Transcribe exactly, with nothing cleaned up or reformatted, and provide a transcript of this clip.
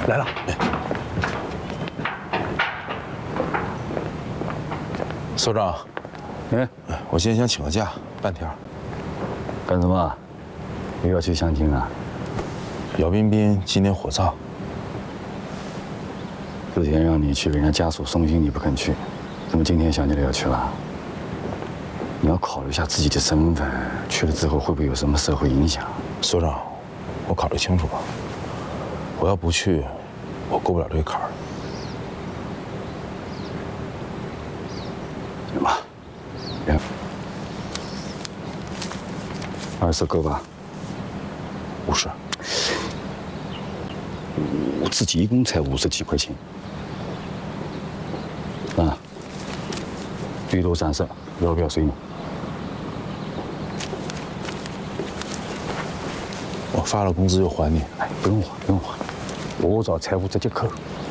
来了。 所长， 哎， 我今天想请个假，半天。 干什么？又要去相亲啊？ 姚彬彬今年火葬。 之前让你去给人家家属送行，你不肯去，怎么今天想起来要去了？你要考虑一下自己的身份，去了之后会不会有什么社会影响？ 所长，我考虑清楚了，我要不去，我过不了这个坎儿。 行吧，行，二十够吧？ 五十。 我自己一共才五十几块钱。啊，绿豆三色，要不要随你？ 我发了工资就还你。 哎，不用还，不用还，我找财务直接扣。